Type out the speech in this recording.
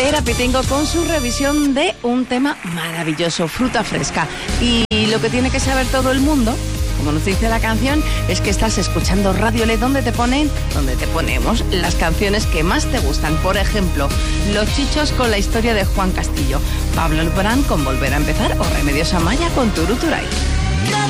Era Pitengo con su revisión de un tema maravilloso, fruta fresca. Y lo que tiene que saber todo el mundo, como nos dice la canción, es que estás escuchando Radio Le, donde te ponemos las canciones que más te gustan. Por ejemplo, Los Chichos con la historia de Juan Castillo, Pablo Alborán con Volver a empezar o Remedios Amaya con Turuturay.